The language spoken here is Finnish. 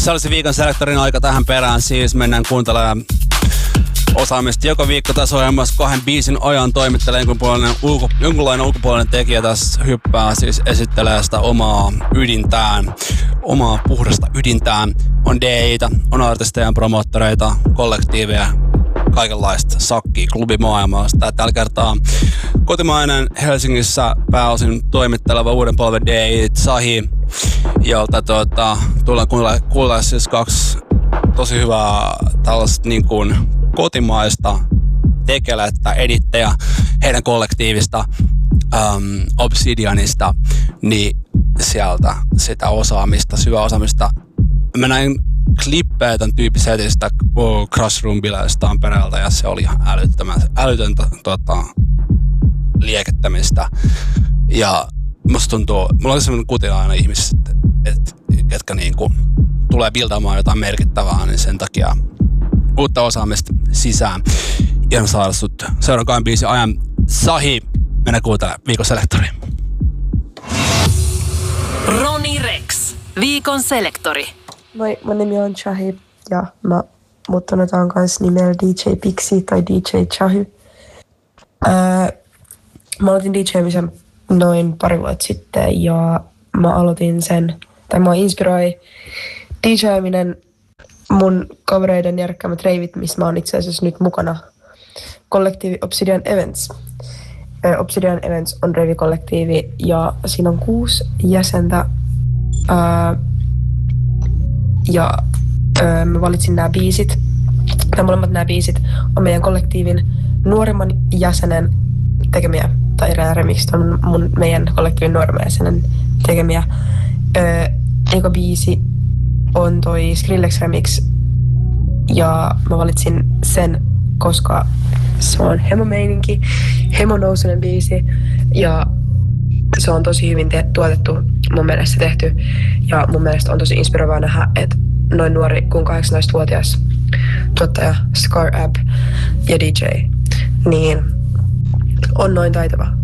Se olisi viikon selektorin aika tähän perään, siis mennään kuuntelemaan osaamista joka viikko tässä ohjelmassa 2 biisin ajan toimittelee jonkunlainen ulkopuolinen tekijä tässä hyppää, siis esittelee sitä omaa ydintään, omaa puhdasta ydintään. On DJ:itä, on artisteja, promottoreita, kollektiiveja, kaikenlaista sakkia klubimaailmasta. Tällä kertaa kotimainen Helsingissä pääosin toimitteleva uuden polven DJ Sahi, jolta tullaan kuulla siis 2 tosi hyvää tällaista niin kuin kotimaista tekelettä, edittejä heidän kollektiivista Obsidianista, niin sieltä sitä osaamista, syvää osaamista. Mä näin klippejä tämän tyyppisetistä Crush Room-bileistä Tampereelta ja se oli ihan älytöntä liekettämistä. Ja musta tuntuu, mulla oli sellainen kutina aina ihmiset, ketkä niinku tulee buildaamaan jotain merkittävää, niin sen takia uutta osaamista sisään. Ihan saada sut seuraavan 2 biisin ajan. Sahi, mennään kuuntelemaan viikon selektoriin. Roni Rex, viikon selektori. Moi, mun nimi on Chahi ja mut tunnetaan kans nimellä DJ Pixi tai DJ Chahy. Mä aloitin DJ:misen noin pari vuotta sitten ja mä aloitin sen, tai mua inspiroi DJ:minen mun kavereiden järkkäämät reivit, missä mä oon itse asiassa nyt mukana. Kollektiivi Obsidian Events. Obsidian Events on reivikollektiivi ja siinä on 6 jäsentä. Mä valitsin nämä biisit. Molemmat nämä biisit on meidän kollektiivin nuorimman jäsenen tekemiä, tai remixit on meidän kollektiivin nuorimman jäsenen tekemiä. Eka biisi on toi Skrillex remix ja mä valitsin sen, koska se on hemomeininki, hemonousunen biisi ja se on tosi hyvin tuotettu, mun mielestä tehty ja mun mielestä on tosi inspiroivaa nähdä, että noin nuori kuin 18-vuotias tuottaja Scar Ab ja DJ niin on noin taitava